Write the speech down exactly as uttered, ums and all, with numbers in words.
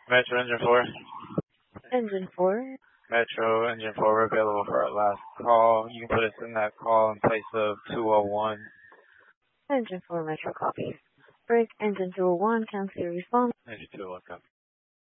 Metro Engine four. Engine four. Metro Engine four, we're available for our last call. You can put us in that call in place of two oh one. Engine four, Metro copy. Break, Engine two oh one, cancel your response. Engine two oh one, copy.